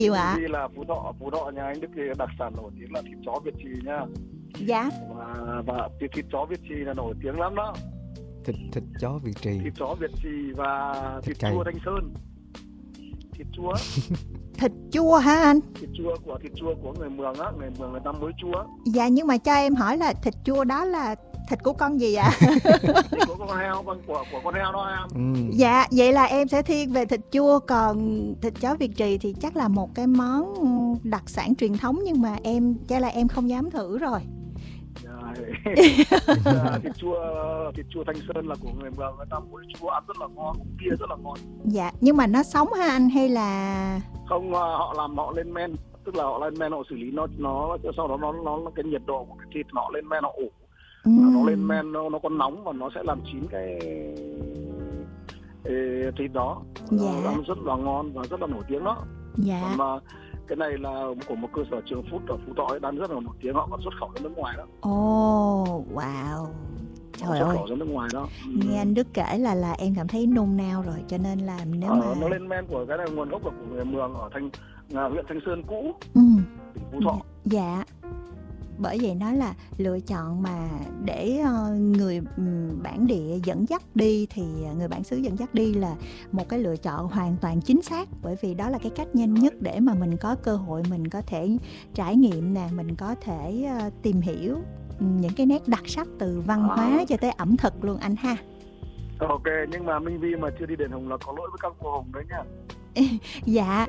Nhiều ạ. Vì là Phú Thọ nhà anh Đức thì đặc sản nổi tiếng là thịt chó Việt Trì nha. Dạ. Và thịt chó Việt Trì là nổi tiếng lắm đó. Thịt chó Việt Trì. Thịt chó Việt Trì và thịt chua Thanh Sơn. Thịt chua. Thịt chua hả anh? Thịt chua của người Mường á, người Mường người ta muối chua. Dạ, nhưng mà cho em hỏi là thịt chua đó là thịt của con gì ạ? Thịt của con heo, của con heo đó em. Dạ, vậy là em sẽ thiên về thịt chua, còn thịt chó Việt Trì thì chắc là một cái món đặc sản truyền thống, nhưng mà chắc là em không dám thử rồi. Thịt chua Thanh Sơn là của người Mường, người ta muối chua ăn rất là ngon, bia rất là ngon. Dạ, nhưng mà nó sống hả anh hay là không? Họ lên men, tức là họ lên men, họ xử lý nó sau đó nó cái nhiệt độ của cái thịt nó lên men, nó ủ. Nó lên men nó còn nóng và nó sẽ làm chín cái thịt đó. Ăn rất là ngon và rất là nổi tiếng đó. Dạ. Còn mà cái này là của một cơ sở Trường Food ở Phú Thọ đang rất là nổi tiếng, họ còn xuất khẩu ra nước ngoài đó. Wow. Trời xuất ơi, khẩu ra nước ngoài đó. Nghe anh Đức kể là em cảm thấy nôn nao rồi, cho nên là nếu mà nó lên men của cái này nguồn gốc là của người Mường ở huyện Thanh Sơn cũ, tỉnh Phú Thọ. Dạ. Bởi vậy nói là lựa chọn mà để người bản địa dẫn dắt đi thì người bản xứ dẫn dắt đi là một cái lựa chọn hoàn toàn chính xác, bởi vì đó là cái cách nhanh nhất để mà mình có cơ hội, mình có thể trải nghiệm nè, mình có thể tìm hiểu những cái nét đặc sắc từ văn hóa cho tới ẩm thực luôn anh ha. Ok, nhưng mà Minh Vi mà chưa đi đền Hùng là có lỗi với các cô Hùng đấy nha. Dạ.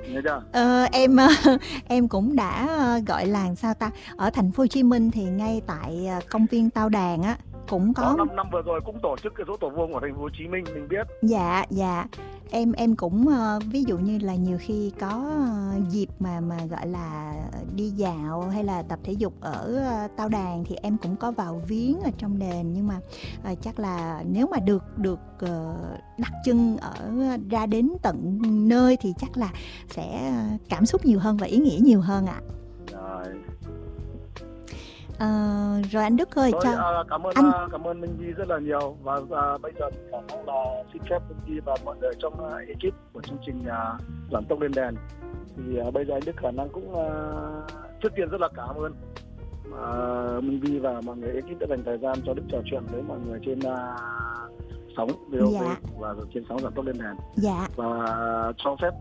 Em cũng đã gọi là sao ta, ở thành phố Hồ Chí Minh thì ngay tại công viên Tao Đàn á cũng có năm vừa rồi cũng tổ chức cái dỗ tổ Vuông ở thành phố Hồ Chí Minh, mình biết. Dạ. Em cũng ví dụ như là nhiều khi có dịp mà gọi là đi dạo hay là tập thể dục ở Tao Đàn thì em cũng có vào viếng ở trong đền, nhưng mà chắc là nếu mà được đặt chân ra đến tận nơi thì chắc là sẽ cảm xúc nhiều hơn và ý nghĩa nhiều hơn ạ. Rồi anh Đức ơi, cảm ơn Minh Vi rất là nhiều, và bây giờ thì khả năng là xin phép Minh Vi và mọi người trong ekip của chương trình Giảm Tốc Lên Đèn thì bây giờ anh Đức khả năng cũng trước tiên rất là cảm ơn Minh Vi và mọi người ekip đã dành thời gian cho Đức trò chuyện với mọi người trên sóng VOV và trên sóng Giảm Tốc Lên Đèn. Dạ. Và cho phép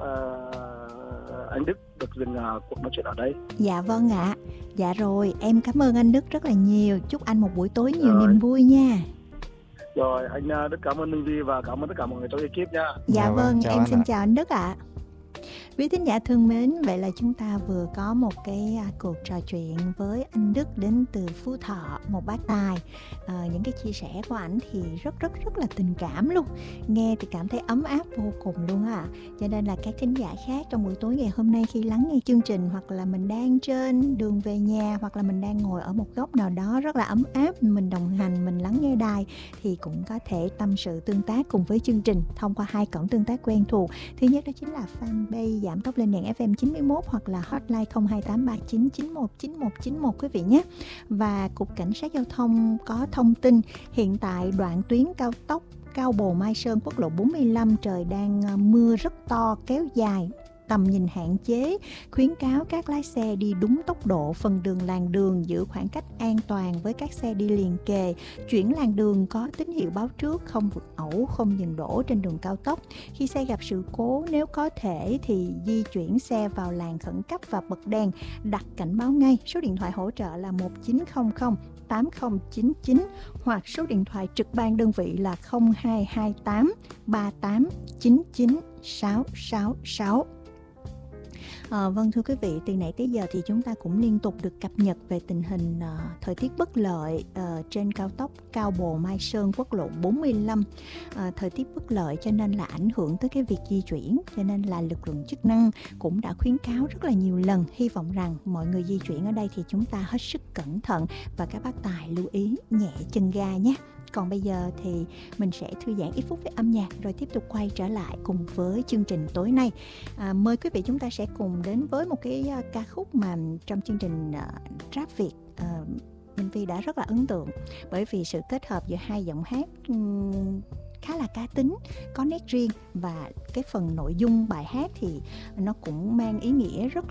anh Đức được dừng cuộc nói chuyện ở đây. Dạ vâng ạ. Dạ rồi, em cảm ơn anh Đức rất là nhiều. Chúc anh một buổi tối nhiều niềm vui nha. Rồi, anh Đức cảm ơn Minh Vi và cảm ơn tất cả mọi người trong ekip nha. Dạ vâng, em xin chào anh Đức ạ. Quý thính giả thân mến, vậy là chúng ta vừa có một cái cuộc trò chuyện với anh Đức đến từ Phú Thọ, một bác tài. Những cái chia sẻ của ảnh thì rất là tình cảm luôn. Nghe thì cảm thấy ấm áp vô cùng luôn ạ. Cho nên là các thính giả khác trong buổi tối ngày hôm nay khi lắng nghe chương trình, hoặc là mình đang trên đường về nhà, hoặc là mình đang ngồi ở một góc nào đó rất là ấm áp, mình đồng hành, mình lắng nghe đài, thì cũng có thể tâm sự tương tác cùng với chương trình thông qua hai cổng tương tác quen thuộc. Thứ nhất đó chính là fanpage Giảm Tốc Lên Đèn FM 91 hoặc là hotline 0283399191 quý vị nhé. Và Cục Cảnh sát Giao thông có thông tin hiện tại đoạn tuyến cao tốc Cao Bồ Mai Sơn quốc lộ 45 trời đang mưa rất to kéo dài, tầm nhìn hạn chế, khuyến cáo các lái xe đi đúng tốc độ, phần đường làn đường giữ khoảng cách an toàn với các xe đi liền kề, chuyển làn đường có tín hiệu báo trước, không vượt ẩu, không dừng đỗ trên đường cao tốc. Khi xe gặp sự cố, nếu có thể thì di chuyển xe vào làn khẩn cấp và bật đèn, đặt cảnh báo ngay. Số điện thoại hỗ trợ là 1900 8099 hoặc số điện thoại trực ban đơn vị là 0228 3899 666. Vâng thưa quý vị, từ nãy tới giờ thì chúng ta cũng liên tục được cập nhật về tình hình thời tiết bất lợi trên cao tốc Cao Bồ Mai Sơn quốc lộ 45. Thời tiết bất lợi cho nên là ảnh hưởng tới cái việc di chuyển, cho nên là lực lượng chức năng cũng đã khuyến cáo rất là nhiều lần. Hy vọng rằng mọi người di chuyển ở đây thì chúng ta hết sức cẩn thận và các bác tài lưu ý nhẹ chân ga nhé. Còn bây giờ thì mình sẽ thư giãn ít phút với âm nhạc rồi tiếp tục quay trở lại cùng với chương trình tối nay. Mời quý vị chúng ta sẽ cùng đến với một cái ca khúc mà trong chương trình Rap Việt Minh Vi đã rất là ấn tượng, bởi vì sự kết hợp giữa hai giọng hát khá là cá tính, có nét riêng, và cái phần nội dung bài hát thì nó cũng mang ý nghĩa rất